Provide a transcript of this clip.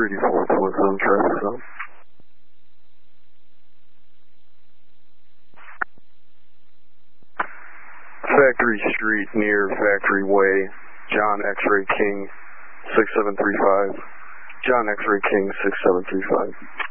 384.7 traffic stop. Factory Street near Factory Way, John X-Ray King 6735. John X-Ray King 6735.